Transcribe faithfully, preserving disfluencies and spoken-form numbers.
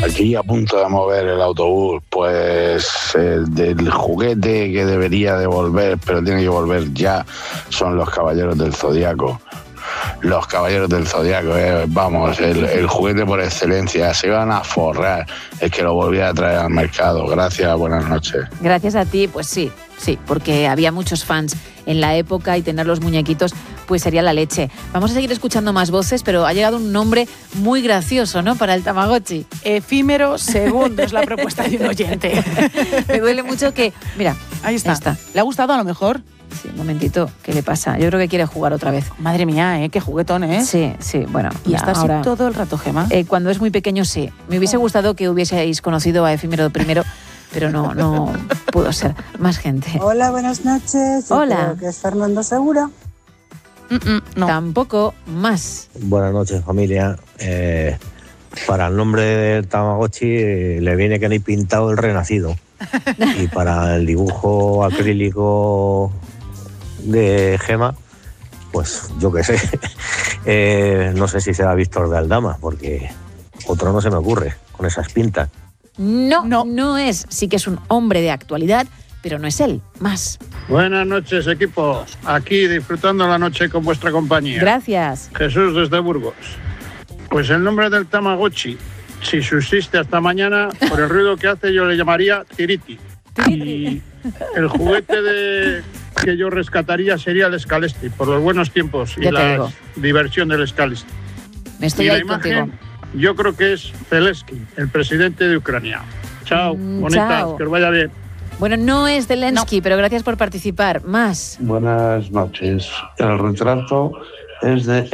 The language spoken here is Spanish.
Aquí a punto de mover el autobús, pues el del juguete que debería de volver, pero tiene que volver ya, son los Caballeros del Zodíaco. Los Caballeros del Zodíaco, eh, vamos, el, el juguete por excelencia, se iban a forrar el que lo volviera a traer al mercado. Gracias, buenas noches. Gracias a ti, pues sí, sí, porque había muchos fans en la época y tener los muñequitos pues sería la leche. Vamos a seguir escuchando más voces, pero ha llegado un nombre muy gracioso, ¿no?, para el Tamagotchi. Efímero segundo es la propuesta de un oyente. Me duele mucho que... Mira, ahí está. ahí está. ¿Le ha gustado a lo mejor? Sí, un momentito, ¿qué le pasa? Yo creo que quiere jugar otra vez. Madre mía, ¿eh? Qué juguetón, ¿eh? Sí, sí, bueno. Y ya, está así ahora, todo el rato, Gemma. Eh, cuando es muy pequeño, sí. Me hubiese gustado que hubieseis conocido a Efímero primero, pero no, no pudo ser. Más gente. Hola, buenas noches. Yo Hola. creo que es Fernando Segura. Mm-mm, no. Tampoco más. Buenas noches, familia. Eh, para el nombre del Tamagotchi eh, le viene que no hay pintado el renacido. Y para el dibujo acrílico de Gemma, pues yo qué sé. Eh, no sé si será Víctor de Aldama, porque otro no se me ocurre con esas pintas. No, no, no es. Sí que es un hombre de actualidad, pero no es él. Más. Buenas noches, equipo. Aquí disfrutando la noche con vuestra compañía. Gracias. Jesús desde Burgos. Pues el nombre del Tamagotchi, si subsiste hasta mañana, por el ruido que hace yo le llamaría Tiriti. Y el juguete de que yo rescataría sería el Scalestri, por los buenos tiempos y Ya te la digo. diversión del Scalestri. Me estoy y la ahí imagen, contigo. yo creo que es Zelensky, el presidente de Ucrania. Chao, Mm, bonitas, chao. que os vaya bien. Bueno, no es Zelensky, no. Pero gracias por participar. Más. Buenas noches. El retrato es de